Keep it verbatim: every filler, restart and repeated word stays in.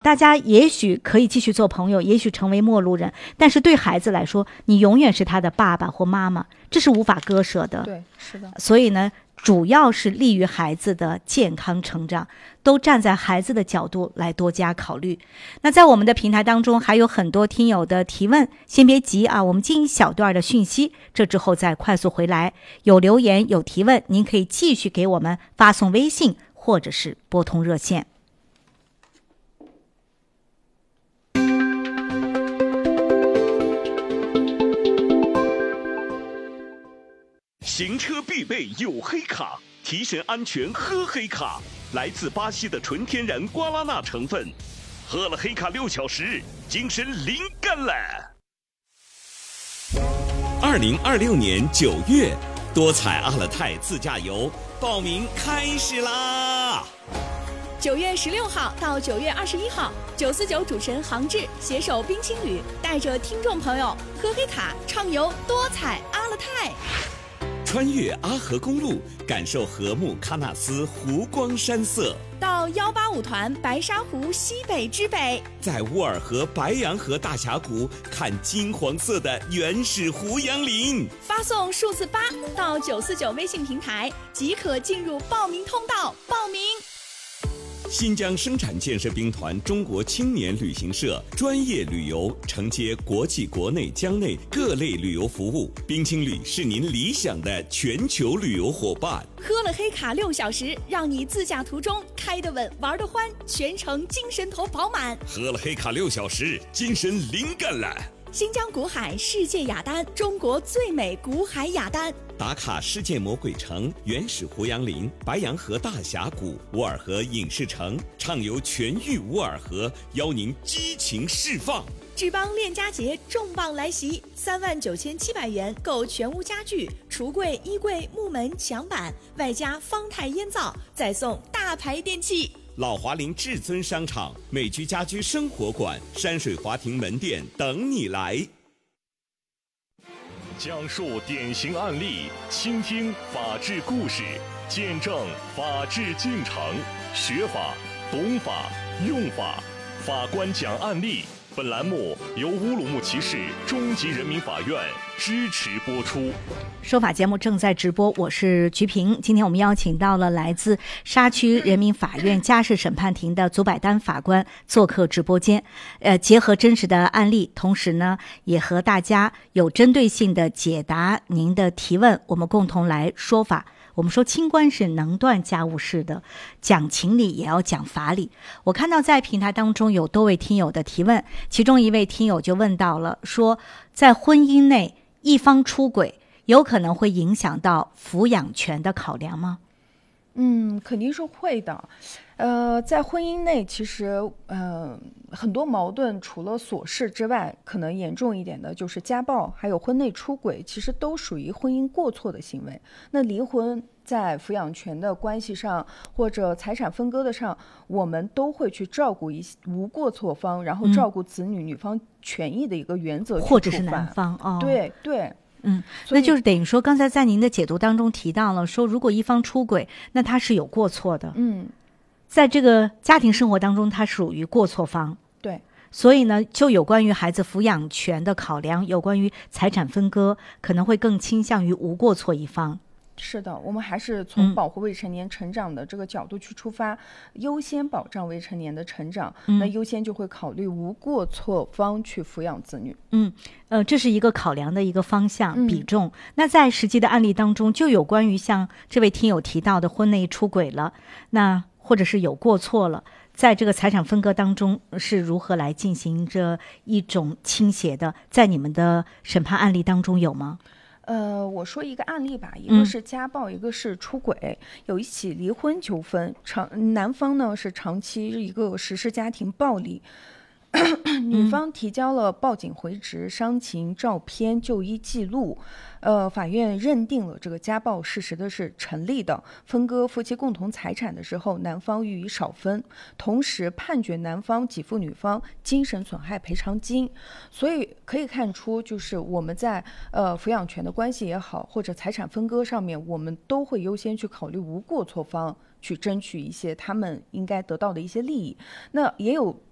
大家也许可以继续做朋友，也许成为陌路人，但是对孩子来说，你永远是他的爸爸或妈妈，这是无法割舍的。 对，是的。 所以呢，主要是利于孩子的健康成长，都站在孩子的角度来多加考虑。那在我们的平台当中还有很多听友的提问，先别急啊，我们进一小段的讯息，这之后再快速回来。有留言有提问，您可以继续给我们发送微信或者是拨通热线。 行车必备有黑卡，提神安全喝黑卡。来自巴西的纯天然瓜拉纳成分，喝了黑卡六小时，精神灵感了。二零二六年九月，多彩阿勒泰自驾游报名开始啦！ 九月十六号到九月二十一号，九四九主持人杭志携手冰青旅，带着听众朋友喝黑卡畅游多彩阿勒泰。 穿越阿河公路，感受禾木喀纳斯湖光山色； 到幺八五团白沙湖西北之北， 在乌尔河白洋河大峡谷看金黄色的原始胡杨林。 发送数字八到九四九微信平台，即可进入报名通道报名。 新疆生产建设兵团中国青年旅行社专业旅游，承接国际国内疆内各类旅游服务。冰青旅是您理想的全球旅游伙伴。 喝了黑卡六小时，让你自驾途中开得稳玩得欢，全程精神头饱满。 喝了黑卡六小时，精神灵感了。 新疆古海世界雅丹，中国最美古海雅丹。 打卡世界魔鬼城、原始胡杨林、白洋河大峡谷、乌尔河影视城，畅游全域乌尔河，邀您激情释放。 志邦链家节重磅来袭，三万九千七百元购全屋家具、橱柜、衣柜、木门、墙板，外加方太烟灶，再送大牌电器。 老华林至尊商场、美居家居生活馆、山水华庭门店等你来。讲述典型案例，倾听法治故事，见证法治进程，学法、懂法、用法，法官讲案例。本栏目由乌鲁木齐市中级人民法院支持播出。 说法节目正在直播，我是菊萍。今天我们邀请到了来自沙区人民法院家事审判庭的祖百丹法官做客直播间，呃，结合真实的案例，同时呢，也和大家有针对性的解答您的提问，我们共同来说法。我们说清官是能断家务事的，讲情理也要讲法理。我看到在平台当中有多位听友的提问，其中一位听友就问到了，说在婚姻内一方出轨有可能会影响到抚养权的考量吗？ 嗯，肯定是会的。呃，在婚姻内，其实呃很多矛盾，除了琐事之外，可能严重一点的就是家暴，还有婚内出轨，其实都属于婚姻过错的行为。那离婚在抚养权的关系上，或者财产分割的上，我们都会去照顾一无过错方，然后照顾子女、嗯、女方权益的一个原则， 或者是男方哦， 对对。 嗯，那就是等于说，刚才在您的解读当中提到了，说如果一方出轨，那他是有过错的。 嗯， 在这个家庭生活当中，他属于过错方。 对， 所以呢，就有关于孩子抚养权的考量，有关于财产分割，可能会更倾向于无过错一方。 是的，我们还是从保护未成年成长的这个角度去出发，嗯、优先保障未成年的成长，嗯、那优先就会考虑无过错方去抚养子女。 嗯，呃，这是一个考量的一个方向比重。嗯、那在实际的案例当中，就有关于像这位听友提到的婚内出轨了，那或者是有过错了，在这个财产分割当中是如何来进行这一种倾斜的？在你们的审判案例当中有吗？ 呃，我说一个案例吧，一个是家暴，嗯、一个是出轨。有一起离婚纠纷，长男方呢是长期一个实施家庭暴力，女方提交了报警回执、伤情照片、就医记录。呃，法院认定了这个家暴事实的是成立的。分割夫妻共同财产的时候，男方予以少分，同时判决男方给付女方精神损害赔偿金。所以可以看出，就是我们在呃抚养权的关系也好，或者财产分割上面，我们都会优先去考虑无过错方，去争取一些他们应该得到的一些利益。那也有